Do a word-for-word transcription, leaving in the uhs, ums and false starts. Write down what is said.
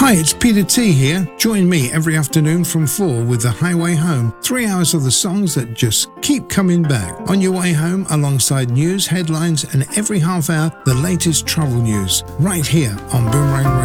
Hi, it's Peter T here. Join me every afternoon from four with The Highway Home. Three hours of the songs that just keep coming back. On your way home, alongside news, headlines, and every half hour, the latest travel news. Right here on Boomerang Radio.